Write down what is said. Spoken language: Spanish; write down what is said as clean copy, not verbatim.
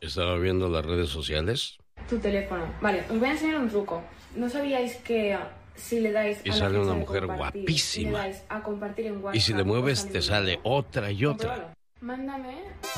Estaba viendo las redes sociales. Tu teléfono. Vale, os voy a enseñar un truco. ¿No sabíais que si le dais Y a la sale flecha una de mujer compartir, guapísima. y le dais a compartir en WhatsApp, Y si le mueves, os te sale sale otra y otra. Compruébalo. Mándame